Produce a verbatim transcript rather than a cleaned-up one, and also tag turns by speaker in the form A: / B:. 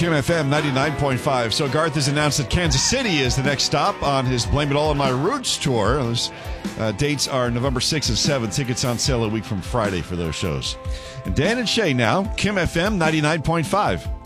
A: Kim F M ninety-nine point five. So Garth has announced that Kansas City is the next stop on his Blame It All on My Roots tour. Those uh, dates are November sixth and seventh. Tickets on sale a week from Friday for those shows. And Dan and Shay now, Kim F M ninety-nine point five.